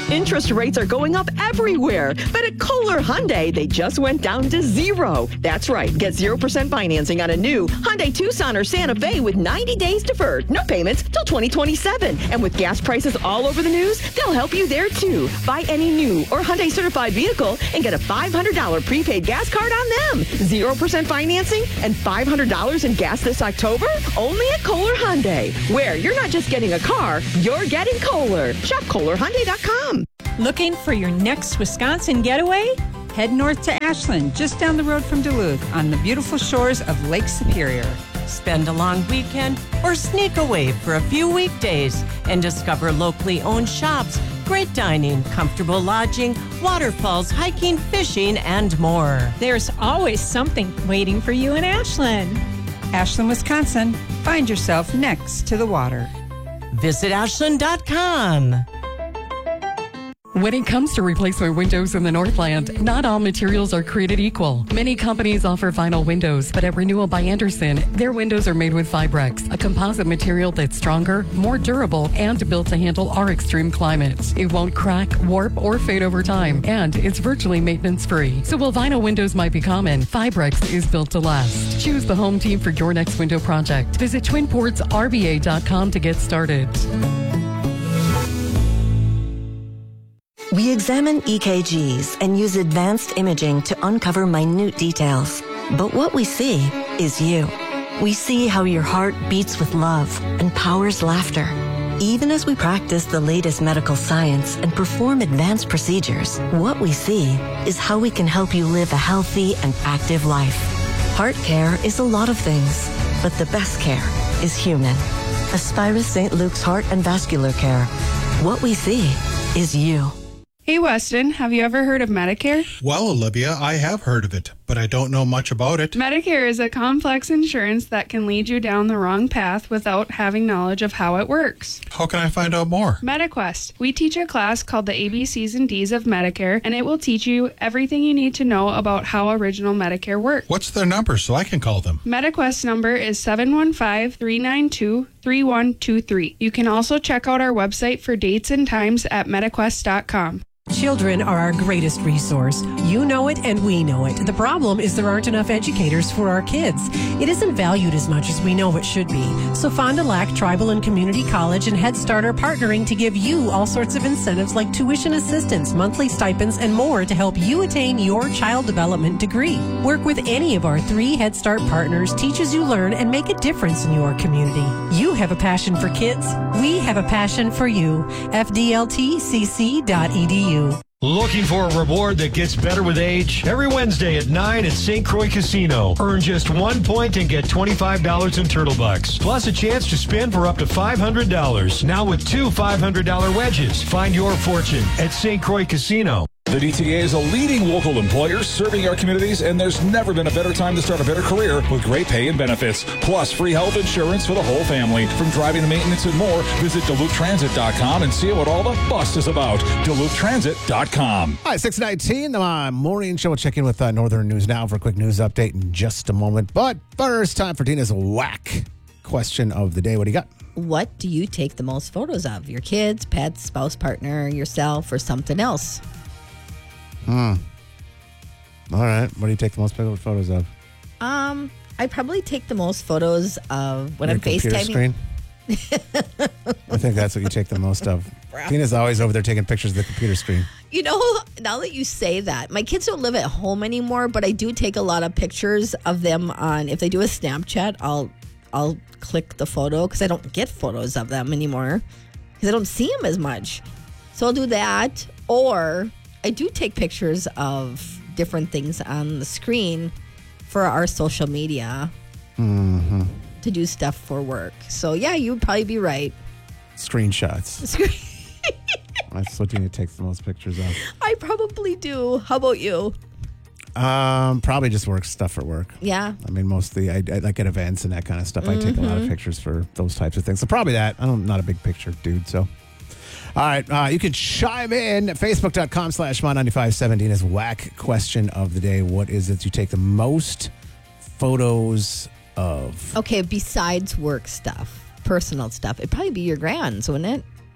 Interest rates are going up everywhere, but at Kohler Hyundai, they just went down to 0. That's right. Get 0% financing on a new Hyundai Tucson or Santa Fe with 90 days deferred. No payments till 2027. And with gas prices all over the news, they'll help you there too. Buy any new or Hyundai certified vehicle and get a $500 prepaid gas card on them. 0% financing and $500 in gas this October? Only at Kohler Hyundai, where you're not just getting a car, you're getting Kohler. Shop KohlerHyundai.com. Looking for your next Wisconsin getaway? Head north to Ashland, just down the road from Duluth, on the beautiful shores of Lake Superior. Spend a long weekend or sneak away for a few weekdays and discover locally owned shops, great dining, comfortable lodging, waterfalls, hiking, fishing, and more. There's always something waiting for you in Ashland. Ashland, Wisconsin. Find yourself next to the water. Visit ashland.com. When it comes to replacement windows in the Northland, not all materials are created equal. Many companies offer vinyl windows, but at Renewal by Andersen, their windows are made with Fibrex, a composite material that's stronger, more durable, and built to handle our extreme climates. It won't crack, warp, or fade over time, and it's virtually maintenance-free. So while vinyl windows might be common, Fibrex is built to last. Choose the home team for your next window project. Visit TwinPortsRBA.com to get started. We examine EKGs and use advanced imaging to uncover minute details. But what we see is you. We see how your heart beats with love and powers laughter. Even as we practice the latest medical science and perform advanced procedures, what we see is how we can help you live a healthy and active life. Heart care is a lot of things, but the best care is human. Aspirus St. Luke's Heart and Vascular Care. What we see is you. Hey, Weston, have you ever heard of Medicare? Well, Olivia, I have heard of it, but I don't know much about it. Medicare is a complex insurance that can lead you down the wrong path without having knowledge of how it works. How can I find out more? MetaQuest. We teach a class called the ABCs and Ds of Medicare, and it will teach you everything you need to know about how original Medicare works. What's their number so I can call them? MetaQuest number is 715-392-3123. You can also check out our website for dates and times at metaquest.com. Children are our greatest resource. You know it and we know it. The problem is there aren't enough educators for our kids. It isn't valued as much as we know it should be. So Fond du Lac Tribal and Community College and Head Start are partnering to give you all sorts of incentives like tuition assistance, monthly stipends, and more to help you attain your child development degree. Work with any of our 3 Head Start partners, teach as you learn, and make a difference in your community. You have a passion for kids. We have a passion for you. FDLTCC.edu. Looking for a reward that gets better with age? Every Wednesday at 9 at St. Croix Casino. Earn just 1 point and get $25 in Turtle Bucks. Plus a chance to spin for up to $500. Now with 2 $500 wedges. Find your fortune at St. Croix Casino. The DTA is a leading local employer serving our communities, and there's never been a better time to start a better career with great pay and benefits, plus free health insurance for the whole family. From driving to maintenance and more, visit DuluthTransit.com and see what all the bust is about. DuluthTransit.com. Hi, 6:19, the morning show. We'll check in with Northern News Now for a quick news update in just a moment. But first, time for Tina's whack question of the day. What do you got? What do you take the most photos of? Your kids, pets, spouse, partner, yourself, or something else? All right. What do you take the most photos of? I probably take the most photos of when Your I'm FaceTiming. Screen? I think that's what you take the most of. Tina's always over there taking pictures of the computer screen. You know, now that you say that, my kids don't live at home anymore, but I do take a lot of pictures of them on, if they do a Snapchat, I'll click the photo because I don't get photos of them anymore because I don't see them as much. So I'll do that, or I do take pictures of different things on the screen for our social media to do stuff for work. So, yeah, you would probably be right. Screenshots. That's what Tina takes the most pictures of. I probably do. How about you? Probably just work stuff for work. Yeah. I mean, mostly I like at events and that kind of stuff. I take a lot of pictures for those types of things. So probably that. I'm not a big picture dude, so. All right, you can chime in at Facebook.com/My9517 is whack question of the day. What is it you take the most photos of? Okay, besides work stuff, personal stuff, it'd probably be your grands, wouldn't it?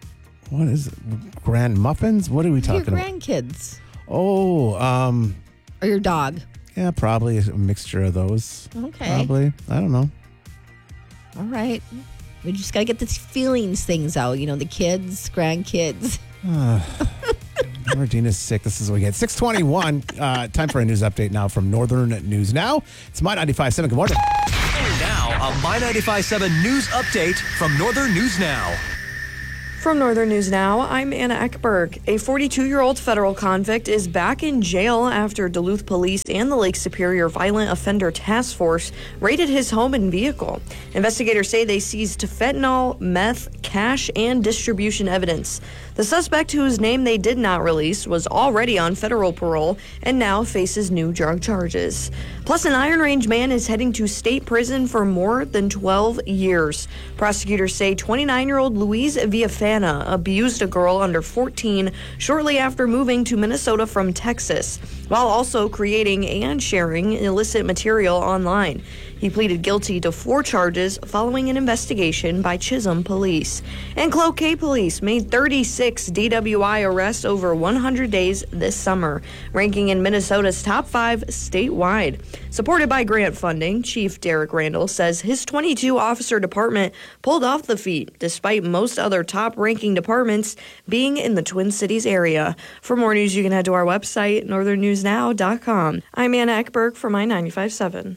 What is it? Grand muffins? What are we talking Your about? grandkids. Oh, Or your dog. yeah, probably a mixture of those. Okay. Probably. I don't know. All right. We just got to get these feelings things out. You know, the kids, grandkids. Regina's sick. This is what we get. 6:21. Time for a news update now from Northern News Now. It's My 95.7. Good morning. And now, a My 95.7 news update from Northern News Now. From Northern News Now, I'm Anna Eckberg. A 42-year-old federal convict is back in jail after Duluth Police and the Lake Superior Violent Offender Task Force raided his home and vehicle. Investigators say they seized fentanyl, meth, cash, and distribution evidence. The suspect, whose name they did not release, was already on federal parole and now faces new drug charges. Plus, an Iron Range man is heading to state prison for more than 12 years. Prosecutors say 29-year-old Louise Villafana abused a girl under 14 shortly after moving to Minnesota from Texas, while also creating and sharing illicit material online. He pleaded guilty to 4 charges following an investigation by Chisholm Police. And Cloquet Police made 36 DWI arrests over 100 days this summer, ranking in Minnesota's top 5 statewide. Supported by grant funding, Chief Derek Randall says his 22-officer department pulled off the feat, despite most other top-ranking departments being in the Twin Cities area. For more news, you can head to our website, northernnewsnow.com. I'm Anna Eckberg for My 95.7.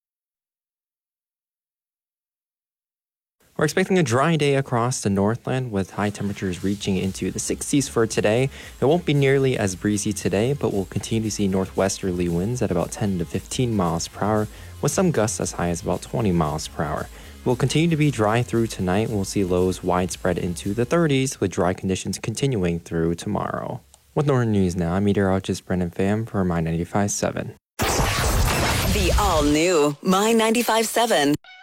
We're expecting a dry day across the Northland with high temperatures reaching into the 60s for today. It won't be nearly as breezy today, but we'll continue to see northwesterly winds at about 10 to 15 miles per hour, with some gusts as high as about 20 miles per hour. We'll continue to be dry through tonight. We'll see lows widespread into the 30s, with dry conditions continuing through tomorrow. With Northern News Now, I'm meteorologist Brendan Pham for My 95.7. The all-new My 95.7.